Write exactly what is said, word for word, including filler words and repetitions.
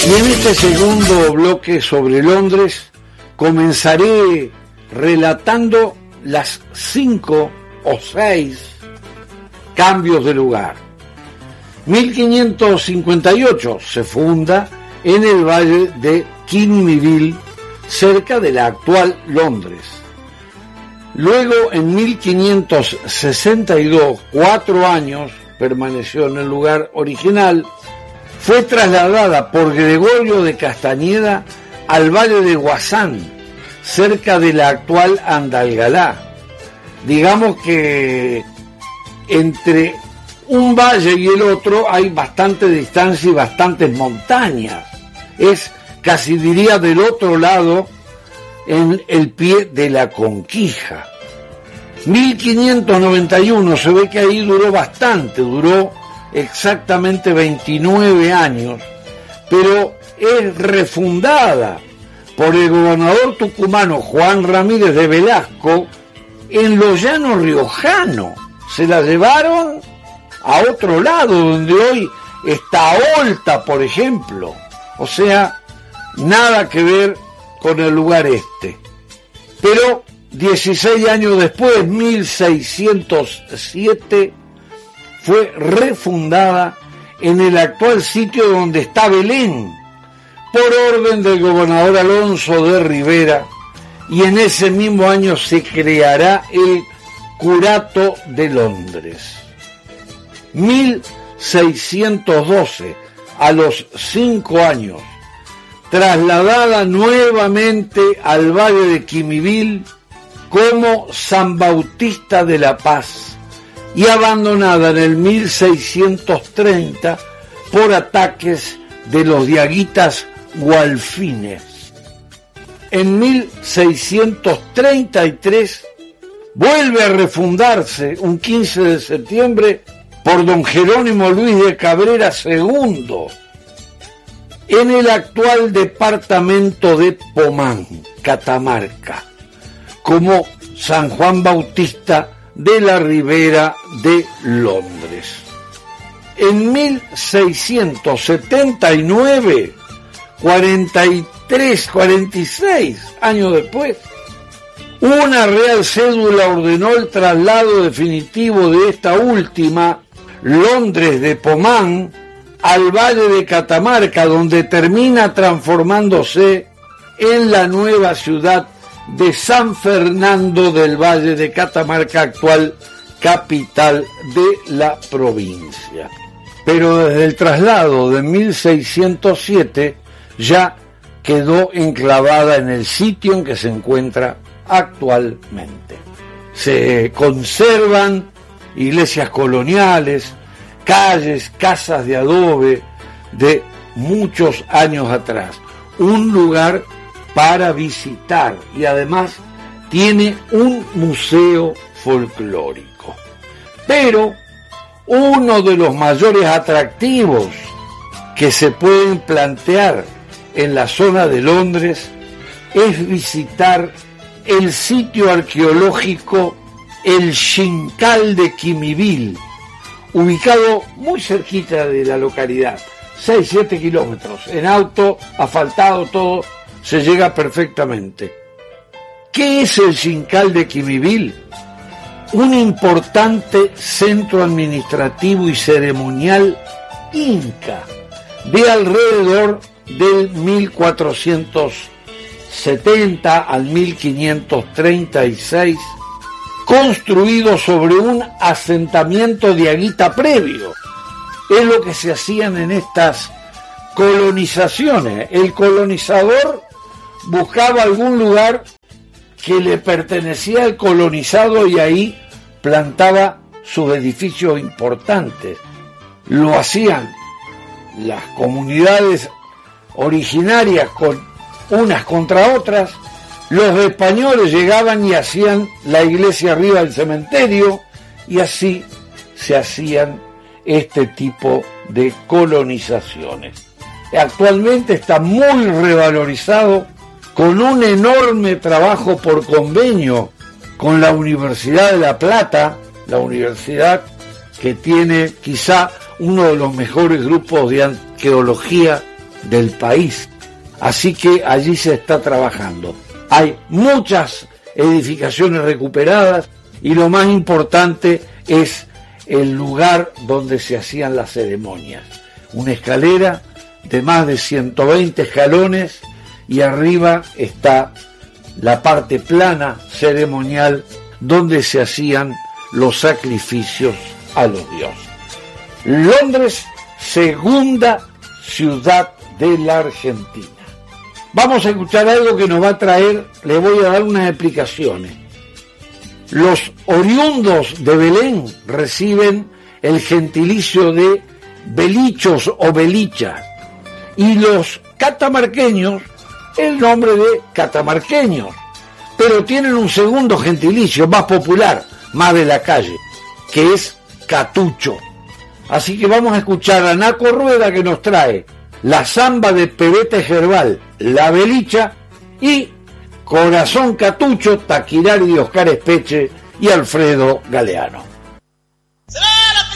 Y en este segundo bloque sobre Londres comenzaré relatando las cinco o seis cambios de lugar. mil quinientos cincuenta y ocho se funda en el valle de Kinmyville, cerca de la actual Londres. Luego, en mil quinientos sesenta y dos, cuatro años permaneció en el lugar original. Fue trasladada por Gregorio de Castañeda al valle de Guasán, cerca de la actual Andalgalá. Digamos que entre un valle y el otro hay bastante distancia y bastantes montañas. Es, casi diría, del otro lado, en el pie de la Conquija. mil quinientos noventa y uno, se ve que ahí duró bastante, duró exactamente veintinueve años, pero es refundada por el gobernador tucumano Juan Ramírez de Velasco en los llanos riojanos. Se la llevaron a otro lado, donde hoy está Olta, por ejemplo. O sea, nada que ver con el lugar este. Pero dieciséis años después, mil seiscientos siete, fue refundada en el actual sitio donde está Belén, por orden del gobernador Alonso de Rivera, y en ese mismo año se creará el Curato de Londres. mil seiscientos doce, a los cinco años, trasladada nuevamente al valle de Kinmyville como San Bautista de la Paz, y abandonada en el mil seiscientos treinta por ataques de los diaguitas gualfines. En mil seiscientos treinta y tres vuelve a refundarse un quince de septiembre por don Jerónimo Luis de Cabrera segundo en el actual departamento de Pomán, Catamarca, como San Juan Bautista de la Ribera de Londres. En mil seiscientos setenta y nueve, cuarenta y tres, cuarenta y seis años después, una real cédula ordenó el traslado definitivo de esta última, Londres de Pomán, al valle de Catamarca, donde termina transformándose en la nueva ciudad de San Fernando del Valle de Catamarca, actual capital de la provincia. Pero desde el traslado de mil seiscientos siete ya quedó enclavada en el sitio en que se encuentra actualmente. Se conservan iglesias coloniales, calles, casas de adobe de muchos años atrás. Un lugar para visitar, y además tiene un museo folclórico. Pero uno de los mayores atractivos que se pueden plantear en la zona de Londres es visitar el sitio arqueológico El Xincal de Kinmyville, ubicado muy cerquita de la localidad, seis a siete kilómetros, en auto, asfaltado, todo, se llega perfectamente. ¿Qué es el Xincal de Kinmyville? Un importante centro administrativo y ceremonial inca de alrededor del mil cuatrocientos setenta al mil quinientos treinta y seis, construido sobre un asentamiento diaguita previo. Es lo que se hacían en estas colonizaciones. El colonizador buscaba algún lugar que le pertenecía al colonizado y ahí plantaba sus edificios importantes. Lo hacían las comunidades originarias con unas contra otras. Los españoles llegaban y hacían la iglesia arriba del cementerio, y así se hacían este tipo de colonizaciones. Actualmente está muy revalorizado, con un enorme trabajo por convenio con la Universidad de La Plata, la universidad que tiene quizá uno de los mejores grupos de arqueología del país. Así que allí se está trabajando. Hay muchas edificaciones recuperadas y lo más importante es el lugar donde se hacían las ceremonias. Una escalera de más de ciento veinte escalones y arriba está la parte plana ceremonial donde se hacían los sacrificios a los dioses. Londres, segunda ciudad de la Argentina. Vamos a escuchar algo que nos va a traer, le voy a dar unas explicaciones. Los oriundos de Belén reciben el gentilicio de belichos o belichas y los catamarqueños el nombre de catamarqueños, pero tienen un segundo gentilicio más popular, más de la calle, que es catucho. Así que vamos a escuchar a Naco Rueda, que nos trae la samba de Pebete Gerbal, La Belicha, y Corazón Catucho, Taquirari de Oscar Espeche y Alfredo Galeano.